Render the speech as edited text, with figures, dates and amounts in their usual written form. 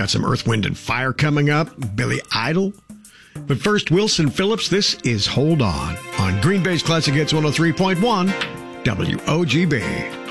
Got some Earth, Wind, and Fire coming up. Billy Idol. But first, Wilson Phillips. This is Hold On Green Bay's Classic Hits 103.1 WOGB.